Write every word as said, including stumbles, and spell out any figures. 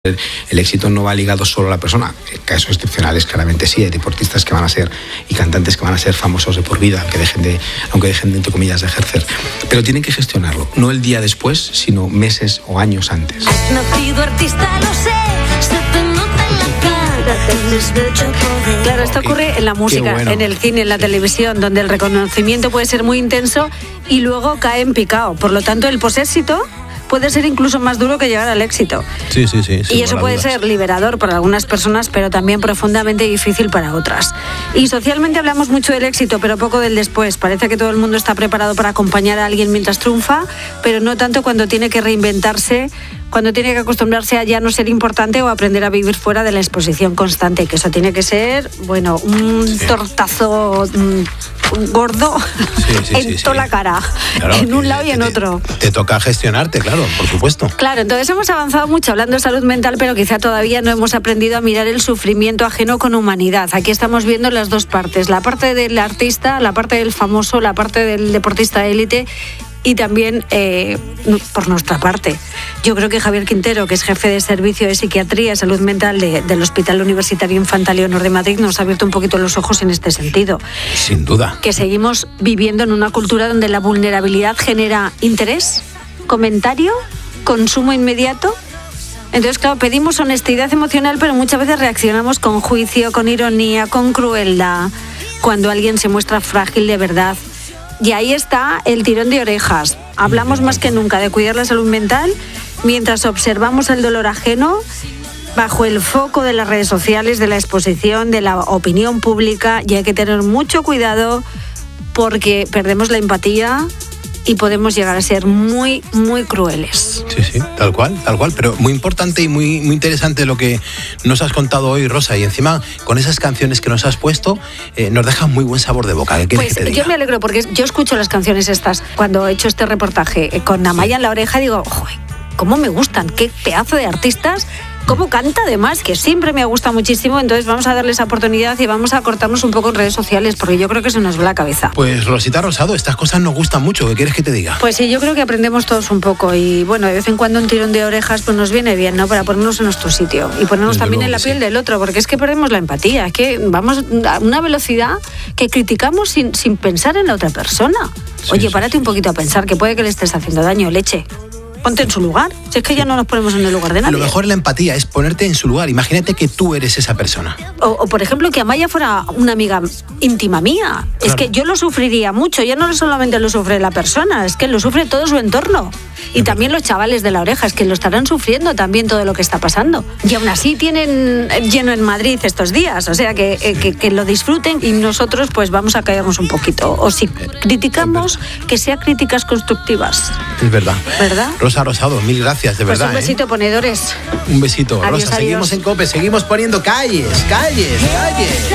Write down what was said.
El éxito no va ligado solo a la persona. En casos excepcionales, claramente sí, hay deportistas que van a ser y cantantes que van a ser famosos de por vida, aunque dejen de, aunque dejen de, entre comillas, de ejercer. Pero tienen que gestionarlo, no el día después, sino meses o años antes. Has nacido artista, lo sé, se te nota en la cara, tienes mucho poder. Claro, esto ocurre en la música, bueno. en el cine, en la televisión, donde el reconocimiento puede ser muy intenso y luego cae en picado. Por lo tanto, el poséxito puede ser incluso más duro que llegar al éxito. Sí, sí, sí. Y eso puede ser liberador para algunas personas, pero también profundamente difícil para otras. Y socialmente hablamos mucho del éxito, pero poco del después. Parece que todo el mundo está preparado para acompañar a alguien mientras triunfa, pero no tanto cuando tiene que reinventarse, cuando tiene que acostumbrarse a ya no ser importante o aprender a vivir fuera de la exposición constante, que eso tiene que ser, bueno, un sí. tortazo un, un gordo sí, sí, en sí, sí. toda la cara, claro, en un lado y en te, otro. Te, te toca gestionarte, claro, por supuesto. Claro, entonces hemos avanzado mucho hablando de salud mental, pero quizá todavía no hemos aprendido a mirar el sufrimiento ajeno con humanidad. Aquí estamos viendo las dos partes, la parte del artista, la parte del famoso, la parte del deportista de élite, y también eh, por nuestra parte. Yo creo que Javier Quintero, que es jefe de servicio de psiquiatría y salud mental de, del Hospital Universitario Infanta Leonor de Madrid, nos ha abierto un poquito los ojos en este sentido. Sin duda. Que seguimos viviendo en una cultura donde la vulnerabilidad genera interés, comentario, consumo inmediato. Entonces, claro, pedimos honestidad emocional, pero muchas veces reaccionamos con juicio, con ironía, con crueldad, cuando alguien se muestra frágil de verdad. Y ahí está el tirón de orejas. Hablamos más que nunca de cuidar la salud mental mientras observamos el dolor ajeno bajo el foco de las redes sociales, de la exposición, de la opinión pública, y hay que tener mucho cuidado porque perdemos la empatía y podemos llegar a ser muy, muy crueles. Sí, sí, tal cual, tal cual, pero muy importante y muy, muy interesante lo que nos has contado hoy, Rosa, y encima con esas canciones que nos has puesto eh, nos dejan muy buen sabor de boca. ¿Qué quieres pues que te diga? Yo me alegro porque yo escucho las canciones estas cuando he hecho este reportaje con Amaya sí. en la oreja, digo, joder, cómo me gustan, qué pedazo de artistas. Cómo canta además, que siempre me ha gustado muchísimo. Entonces vamos a darle esa oportunidad y vamos a cortarnos un poco en redes sociales, porque yo creo que se nos va la cabeza. Pues Rosita Rosado, estas cosas nos gustan mucho. ¿Qué quieres que te diga? Pues sí, yo creo que aprendemos todos un poco. Y bueno, de vez en cuando un tirón de orejas pues nos viene bien, ¿no? Para ponernos en nuestro sitio y ponernos Desde también en la piel sí. del otro, porque es que perdemos la empatía. Es que vamos a una velocidad que criticamos sin, sin pensar en la otra persona. Sí, Oye, sí, párate sí, un poquito sí. a pensar que puede que le estés haciendo daño, leche. Ponte en su lugar. Si es que ya no nos ponemos en el lugar de nadie. A lo mejor la empatía es ponerte en su lugar. Imagínate que tú eres esa persona. O, o por ejemplo, que Amaya fuera una amiga íntima mía. Claro. Es que yo lo sufriría mucho. Ya no solamente lo sufre la persona, es que lo sufre todo su entorno. Y también los chavales de la oreja, es que lo estarán sufriendo también todo lo que está pasando. Y aún así tienen lleno en Madrid estos días. O sea, que, que, que lo disfruten y nosotros pues vamos a callarnos un poquito. O si criticamos, que sea críticas constructivas. Es verdad. ¿Verdad? Rosa Rosado, mil gracias, de pues verdad. Un besito, ¿eh? ponedores. Un besito, adiós, Rosa. adiós. Seguimos en COPE, seguimos poniendo calles, calles, calles.